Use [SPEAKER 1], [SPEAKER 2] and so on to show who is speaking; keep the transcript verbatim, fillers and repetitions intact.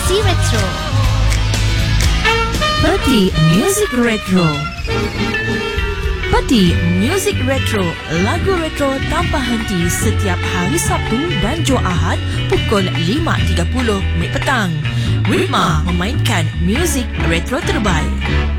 [SPEAKER 1] Peti Retro.
[SPEAKER 2] Peti Music Retro. Peti Music Retro, lagu retro tanpa henti setiap hari Sabtu dan Jumaat pukul lima tiga puluh minit petang. Rima memainkan muzik retro terbaik.